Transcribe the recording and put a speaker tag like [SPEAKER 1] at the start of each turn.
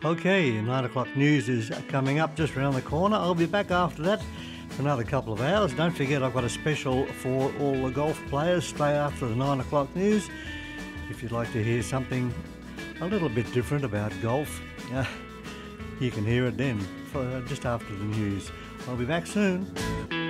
[SPEAKER 1] Okay, 9 o'clock news is coming up just around the corner. I'll be back after that for another couple of hours. Don't forget, I've got a special for all the golf players straight after the 9 o'clock news. If you'd like to hear something a little bit different about golf, you can hear it then, just after the news. I'll be back soon.